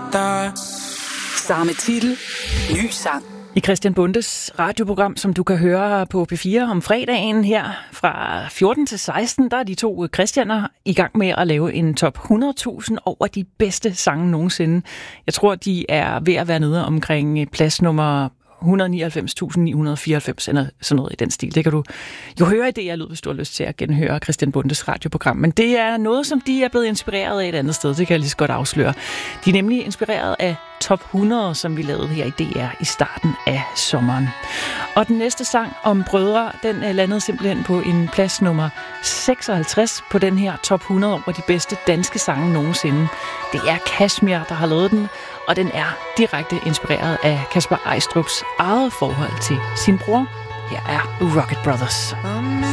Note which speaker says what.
Speaker 1: Samme titel, ny sang.
Speaker 2: I Christian Bondes radioprogram, som du kan høre på P4 om fredagen her fra 14 til 16, der er de to Christianer i gang med at lave en top 100.000 over de bedste sange nogensinde. Jeg tror, de er ved at være nede omkring plads nummer 199.994, eller sådan noget i den stil. Det kan du jo høre i det, jeg lyder, hvis du har lyst til at genhøre Christian Bondes radioprogram. Men det er noget, som de er blevet inspireret af et andet sted. Det kan jeg lige så godt afsløre. De er nemlig inspireret af Top 100, som vi lavede her i DR i starten af sommeren. Og den næste sang om brødre, den landede simpelthen på en plads nummer 56 på den her Top 100 over de bedste danske sange nogensinde. Det er Kashmir, der har lavet den, og den er direkte inspireret af Kasper Eistrups eget forhold til sin bror. Her er Rocket Brothers.